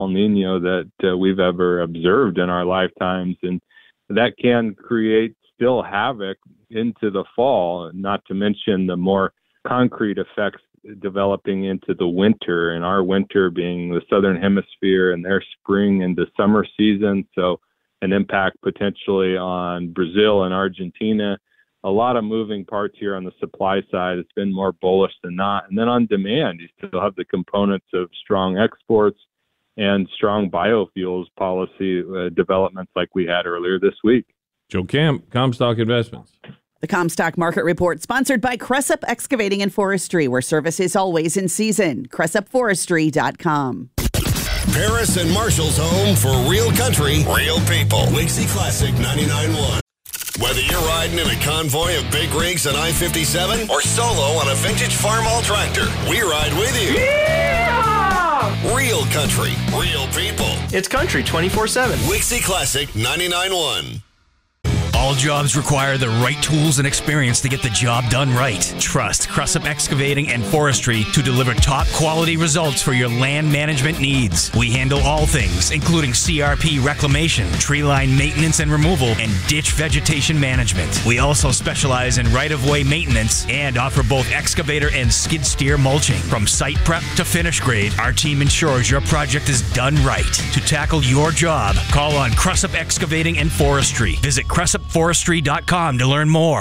El Nino that we've ever observed in our lifetimes. And that can create still havoc into the fall, not to mention the more concrete effects developing into the winter, and our winter being the southern hemisphere and their spring into summer season. So an impact potentially on Brazil and Argentina. A lot of moving parts here on the supply side. It's been more bullish than not. And then on demand, you still have the components of strong exports and strong biofuels policy developments like we had earlier this week. Joe Camp, Comstock Investments. The Comstock Market Report, sponsored by Cressup Excavating and Forestry, where service is always in season. CressupForestry.com. Paris and Marshall's home for real country, real people. Wixie Classic 99.1. Whether you're riding in a convoy of big rigs on I-57 or solo on a vintage Farmall tractor, we ride with you. Yeah! Real country, real people. It's country 24/7. Wixie Classic 99.1. All jobs require the right tools and experience to get the job done right. Trust Cressup Excavating and Forestry to deliver top quality results for your land management needs. We handle all things, including CRP reclamation, tree line maintenance and removal, and ditch vegetation management. We also specialize in right-of-way maintenance and offer both excavator and skid steer mulching. From site prep to finish grade, our team ensures your project is done right. To tackle your job, call on Cressup Excavating and Forestry. Visit CressupForestry.com to learn more.